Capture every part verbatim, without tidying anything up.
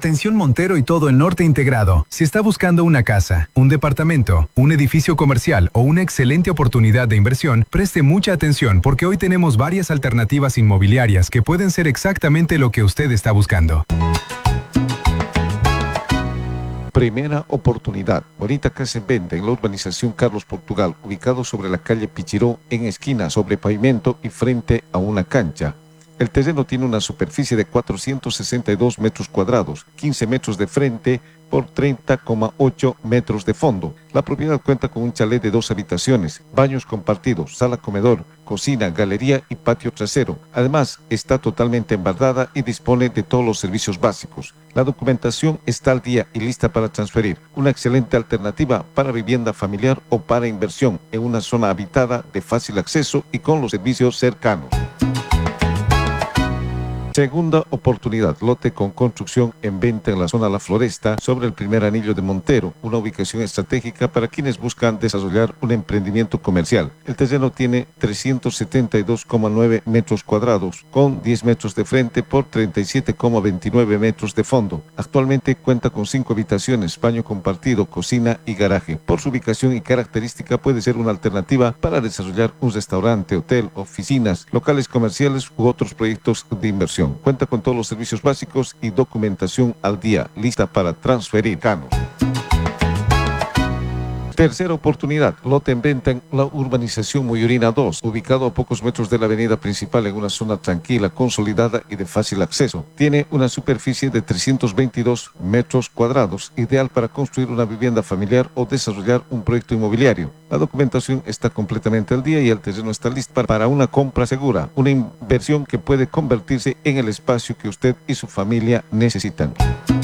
Atención Montero y todo el norte integrado. Si está buscando una casa, un departamento, un edificio comercial o una excelente oportunidad de inversión, preste mucha atención porque hoy tenemos varias alternativas inmobiliarias que pueden ser exactamente lo que usted está buscando. Primera oportunidad. Bonita casa en venta en la urbanización Carlos Portugal, ubicado sobre la calle Pichiró, en esquina sobre pavimento y frente a una cancha. El terreno tiene una superficie de cuatrocientos sesenta y dos metros cuadrados, quince metros de frente por treinta coma ocho metros de fondo. La propiedad cuenta con un chalet de dos habitaciones, baños compartidos, sala comedor, cocina, galería y patio trasero. Además, está totalmente embardada y dispone de todos los servicios básicos. La documentación está al día y lista para transferir. Una excelente alternativa para vivienda familiar o para inversión en una zona habitada de fácil acceso y con los servicios cercanos. Segunda oportunidad, lote con construcción en venta en la zona La Floresta, sobre el primer anillo de Montero, una ubicación estratégica para quienes buscan desarrollar un emprendimiento comercial. El terreno tiene trescientos setenta y dos coma nueve metros cuadrados, con diez metros de frente por treinta y siete coma veintinueve metros de fondo. Actualmente cuenta con cinco habitaciones, baño compartido, cocina y garaje. Por su ubicación y característica puede ser una alternativa para desarrollar un restaurante, hotel, oficinas, locales comerciales u otros proyectos de inversión. Cuenta con todos los servicios básicos y documentación al día, lista para transferir. Canos. Tercera oportunidad, lote en venta en la urbanización Moyorina dos, ubicado a pocos metros de la avenida principal en una zona tranquila, consolidada y de fácil acceso. Tiene una superficie de trescientos veintidós metros cuadrados, ideal para construir una vivienda familiar o desarrollar un proyecto inmobiliario. La documentación está completamente al día y el terreno está listo para una compra segura, una inversión que puede convertirse en el espacio que usted y su familia necesitan.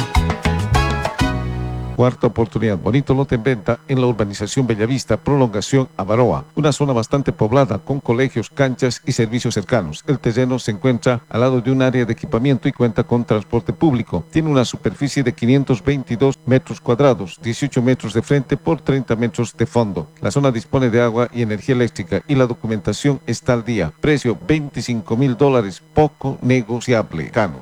Cuarta oportunidad, bonito lote en venta en la urbanización Bellavista, prolongación Avaroa, una zona bastante poblada con colegios, canchas y servicios cercanos. El terreno se encuentra al lado de un área de equipamiento y cuenta con transporte público. Tiene una superficie de quinientos veintidós metros cuadrados, dieciocho metros de frente por treinta metros de fondo. La zona dispone de agua y energía eléctrica y la documentación está al día. Precio veinticinco mil dólares, poco negociable. Canos.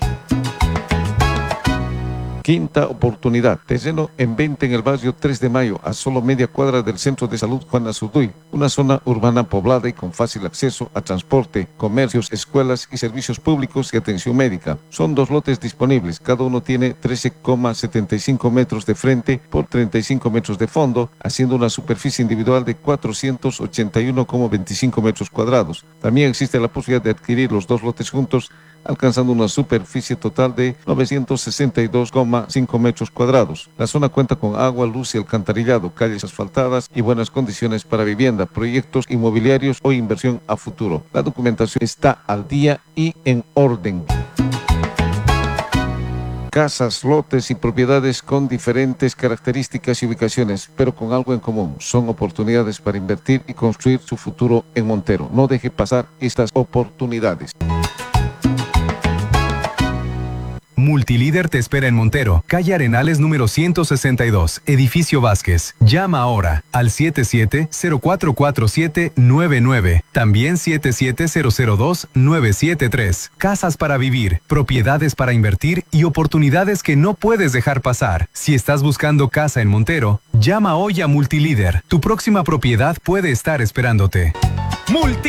Quinta oportunidad, terreno en venta en el barrio tres de mayo, a solo media cuadra del Centro de Salud Juan Azurduy, una zona urbana poblada y con fácil acceso a transporte, comercios, escuelas y servicios públicos y atención médica. Son dos lotes disponibles, cada uno tiene trece coma setenta y cinco metros de frente por treinta y cinco metros de fondo, haciendo una superficie individual de cuatrocientos ochenta y uno coma veinticinco metros cuadrados. También existe la posibilidad de adquirir los dos lotes juntos, alcanzando una superficie total de novecientos sesenta y dos coma cinco metros cuadrados. La zona cuenta con agua, luz y alcantarillado, calles asfaltadas y buenas condiciones para vivienda, proyectos inmobiliarios o inversión a futuro. La documentación está al día y en orden. Casas, lotes y propiedades con diferentes características y ubicaciones, pero con algo en común. Son oportunidades para invertir y construir su futuro en Montero. No deje pasar estas oportunidades. Multilíder te espera en Montero, calle Arenales número ciento sesenta y dos, edificio Vázquez. Llama ahora al siete siete cero cuatro cuatro siete nueve nueve, también siete siete cero cero dos nueve siete tres. Casas para vivir, propiedades para invertir y oportunidades que no puedes dejar pasar. Si estás buscando casa en Montero, llama hoy a Multilíder. Tu próxima propiedad puede estar esperándote. Multi